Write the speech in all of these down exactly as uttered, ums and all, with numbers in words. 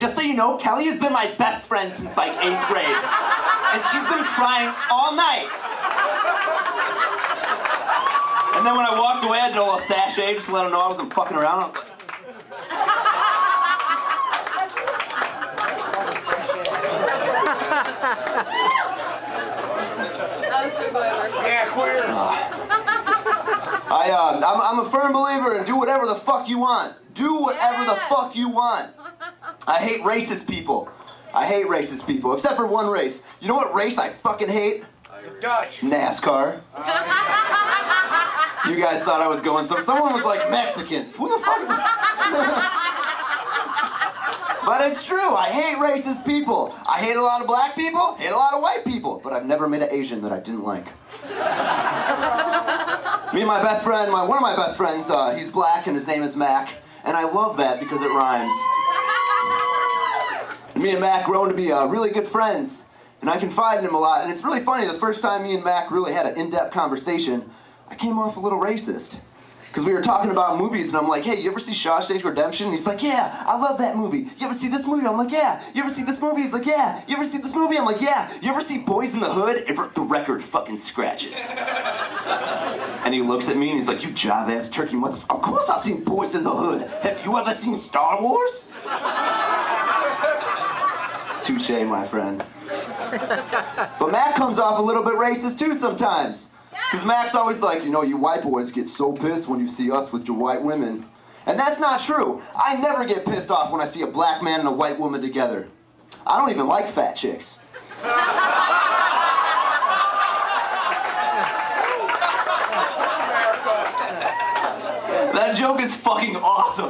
Just so you know, Kelly has been my best friend since like eighth grade. And she's been crying all night. And then when I walked away, I did a little sachet just to let her know I wasn't fucking around. I was like, Yeah, queer. I, uh, I'm, I'm a firm believer in do whatever the fuck you want. Do whatever the fuck you want. I hate racist people. I hate racist people, except for one race. You know what race I fucking hate? Dutch. NASCAR. You guys thought I was going some. Someone was like Mexicans. Who the fuck is But it's true. I hate racist people. I hate a lot of black people, hate a lot of white people, but I've never met an Asian that I didn't like. Me and my best friend, my one of my best friends, uh, he's black and his name is Mac, and I love that because it rhymes. And me and Mac grown to be uh, really good friends, and I confide in him a lot. And it's really funny, the first time me and Mac really had an in-depth conversation, I came off a little racist. Because we were talking about movies, and I'm like, hey, you ever see Shawshank Redemption? And he's like, yeah, I love that movie. You ever see this movie? I'm like, yeah. You ever see this movie? He's like, yeah. You ever see this movie? I'm like, yeah. You ever see Boys in the Hood? It, the record fucking scratches. And he looks at me, and he's like, you jive-ass turkey motherfucker. Of course I've seen Boys in the Hood. Have you ever seen Star Wars? Touche, my friend. But Mac comes off a little bit racist, too, sometimes. Because Mac's always like, you know, you white boys get so pissed when you see us with your white women. And that's not true. I never get pissed off when I see a black man and a white woman together. I don't even like fat chicks. that joke is fucking awesome.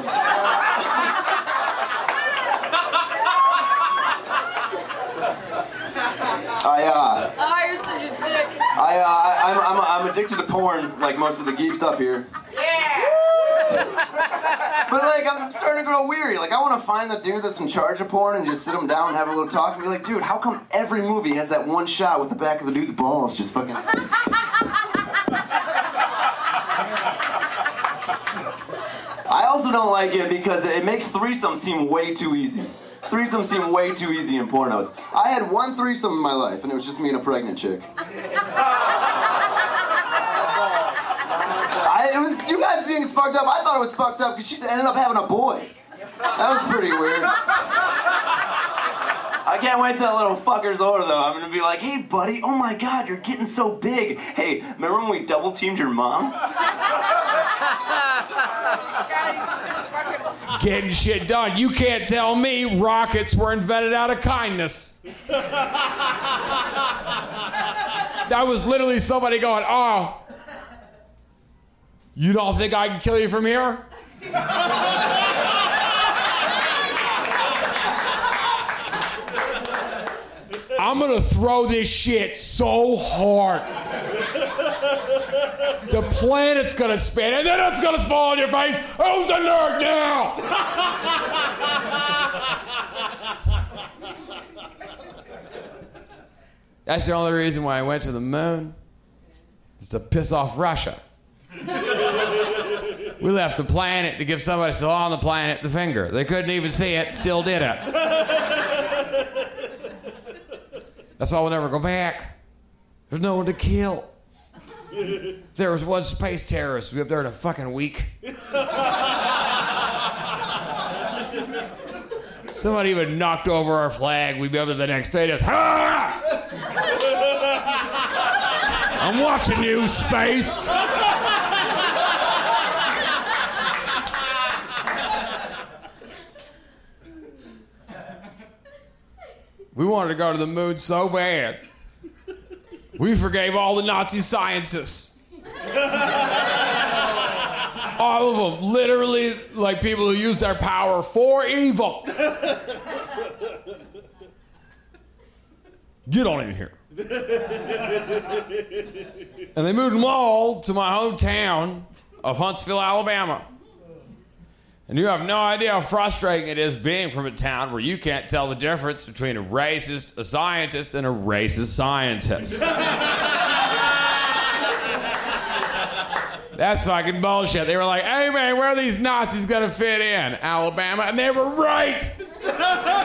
I, uh... Oh, you're such a dick. I, uh, I, I'm, I'm, I'm addicted to porn, like most of the geeks up here. Yeah. But, like, I'm starting to grow weary. Like, I want to find the dude that's in charge of porn and just sit him down and have a little talk and be like, dude, how come every movie has that one shot with the back of the dude's balls just fucking... I also don't like it because it makes threesome seem way too easy. Threesomes seem way too easy in pornos. I had one threesome in my life, and it was just me and a pregnant chick. I, it was, you guys think it's fucked up? I thought it was fucked up because she ended up having a boy. That was pretty weird. I can't wait till that little fucker's older, though. I'm gonna be like, hey, buddy, oh my god, you're getting so big. Hey, remember when we double teamed your mom? Getting shit done. You can't tell me rockets were invented out of kindness. That was literally somebody going, oh, you don't think I can kill you from here? I'm gonna throw this shit so hard. The planet's gonna spin, and then it's gonna fall on your face. Who's the nerd now? That's the only reason why I went to the moon, is to piss off Russia. We left the planet to give somebody still on the planet the finger. They couldn't even see it, still did it. That's why we'll never go back. There's no one to kill. There was one space terrorist. We'll be up there in a fucking week. Somebody even knocked over our flag. We'd be up there the next day just, ha! I'm watching you, space. We wanted to go to the moon so bad. We forgave all the Nazi scientists. All of them. Literally, like people who use their power for evil. Get on in here. And they moved them all to my hometown of Huntsville, Alabama. And you have no idea how frustrating it is being from a town where you can't tell the difference between a racist, a scientist, and a racist scientist. That's fucking bullshit. They were like, hey man, where are these Nazis gonna fit in? Alabama. And they were right.